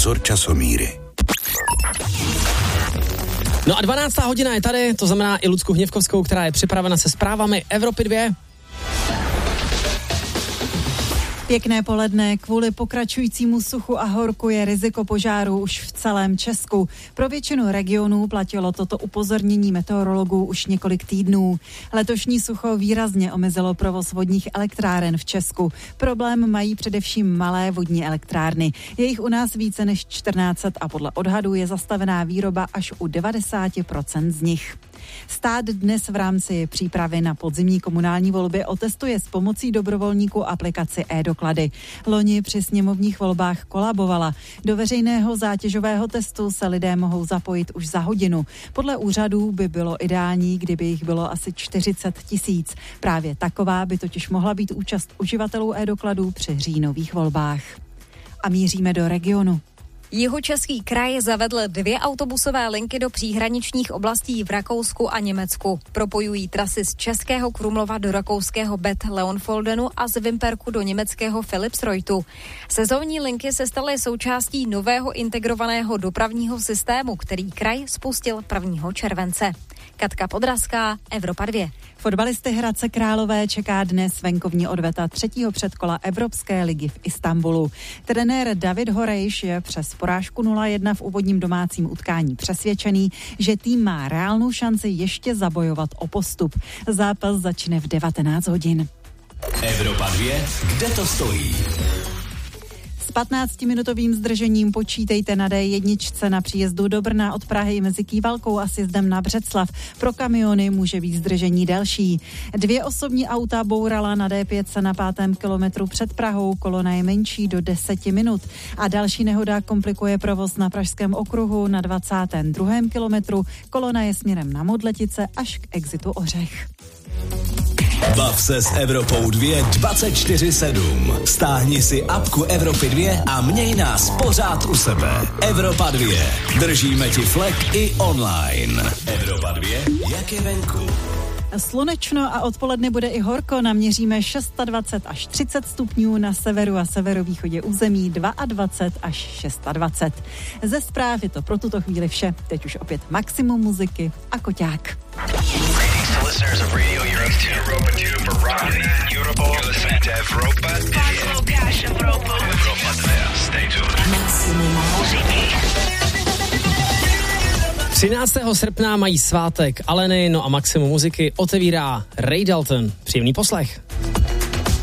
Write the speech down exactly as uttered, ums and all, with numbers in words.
sponzor časomíry. No a dvanáctá hodina je tady, to znamená i Lucku Hněvkovskou, která je připravena se zprávami Evropy dvě. Pěkné poledne. Kvůli pokračujícímu suchu a horku je riziko požáru už v celém Česku. Pro většinu regionů platilo toto upozornění meteorologů už několik týdnů. Letošní sucho výrazně omezilo provoz vodních elektráren v Česku. Problém mají především malé vodní elektrárny. Je jich u nás více než čtrnáct set a podle odhadů je zastavená výroba až u devadesát procent z nich. Stát dnes v rámci přípravy na podzimní komunální volby otestuje s pomocí dobrovolníků aplikaci e-doklady. Loni při sněmovních volbách kolabovala. Do veřejného zátěžového testu se lidé mohou zapojit už za hodinu. Podle úřadů by bylo ideální, kdyby jich bylo asi čtyřicet tisíc. Právě taková by totiž mohla být účast uživatelů e-dokladů při říjnových volbách. A míříme do regionu. Jihočeský kraj zavedl dvě autobusové linky do příhraničních oblastí v Rakousku a Německu. Propojují trasy z českého Krumlova do rakouského Bad Leonfoldenu a z Vimperku do německého Philipsreutu. Sezónní linky se staly součástí nového integrovaného dopravního systému, který kraj spustil prvního července. Katka Podrazská, Evropa dvě. Fotbalisty Hradce Králové čeká dnes venkovní odveta třetího předkola Evropské ligy v Istanbulu. Trenér David Horejš je přes porážku nula jedna v úvodním domácím utkání přesvědčený, že tým má reálnou šanci ještě zabojovat o postup. Zápas začne v devatenáct hodin. Evropa dvě, kde to stojí? S patnáctiminutovým zdržením počítejte na dé jedna na příjezdu do Brna od Prahy mezi Kývalkou a sjezdem na Břeclav. Pro kamiony může být zdržení delší. Dvě osobní auta bourala na dé pět na pátém kilometru před Prahou, kolona je menší do deseti minut. A další nehoda komplikuje provoz na Pražském okruhu na dvacátém druhém kilometru, kolona je směrem na Modletice až k exitu Ořech. Bav se s Evropou dvě dvacet čtyři sedm. Stáhni si apku Evropy dvě a měj nás pořád u sebe. Evropa dvě. Držíme ti flek i online. Evropa dvě, jak je venku. Slunečno a odpoledne bude i horko, naměříme dvacet šest až třicet stupňů, na severu a severovýchodě území dvacet dva až dvacet šest. Ze zpráv je to pro tuto chvíli vše, teď už opět maximum muziky a Koťák. třináctého srpna mají svátek Aleny, no a maximum muziky otevírá Ray Dalton. Příjemný poslech.